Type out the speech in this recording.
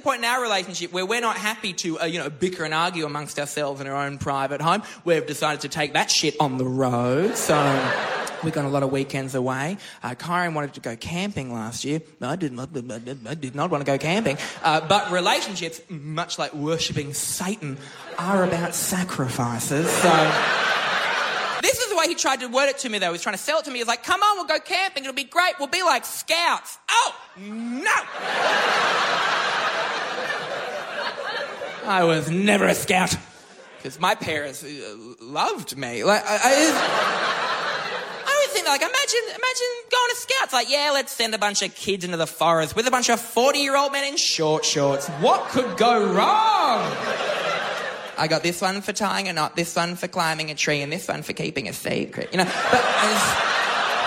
point in our relationship where we're not happy to, bicker and argue amongst ourselves in our own private home. We've decided to take that shit on the road, so... We've gone a lot of weekends away. Kyron wanted to go camping last year. I did not want to go camping. But relationships, much like worshipping Satan, are about sacrifices. So... This is the way he tried to word it to me, though. He was trying to sell it to me. He was like, come on, we'll go camping. It'll be great. We'll be like scouts. Oh, no! I was never a scout. Because my parents loved me. Imagine going to Scouts. Like, yeah, let's send a bunch of kids into the forest with a bunch of 40-year-old men in short shorts. What could go wrong? I got this one for tying a knot, this one for climbing a tree, and this one for keeping a secret. But